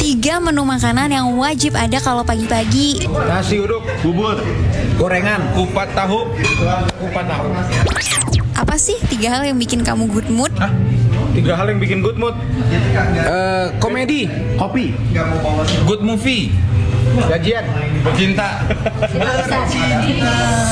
3 menu makanan yang wajib ada kalau pagi-pagi. Nasi uduk, bubur, gorengan, kupat tahu. Apa sih 3 hal yang bikin kamu good mood? Hah? 3 hal yang bikin good mood. Komedi, kopi, Good movie. gajian, Cinta.